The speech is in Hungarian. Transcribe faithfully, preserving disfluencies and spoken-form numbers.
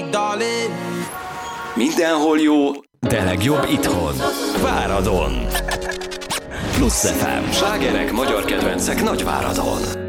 darling. Mindenhol jó, de legjobb itthon. Váradon. Plusz ef em. Slágerek, magyar kedvencek Nagyváradon.